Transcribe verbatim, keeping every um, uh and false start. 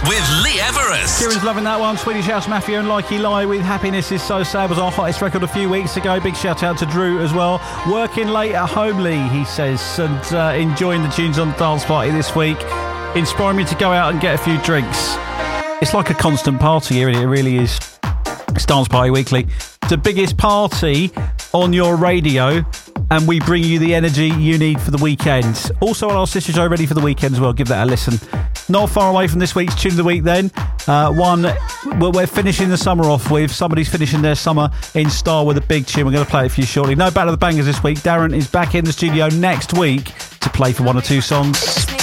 with Lee Everest. Kieran's loving that one. Swedish House Mafia and Like Eli with Happiness Is So Sad was our hottest record a few weeks ago. Big shout out to Drew as well. Working late at home, Lee, he says, and uh, enjoying the tunes on the dance party this week. Inspiring me to go out and get a few drinks. It's like a constant party here, it really is. It's Dance Party Weekly. It's the biggest party on your radio, and we bring you the energy you need for the weekend. Also on our sister show, Ready for the Weekend as well. Give that a listen. Not far away from this week's Tune of the Week then. Uh, one well, we're finishing the summer off with. Somebody's finishing their summer in style with a big tune. We're going to play it for you shortly. No Battle of the Bangers this week. Darren is back in the studio next week to play for one or two songs.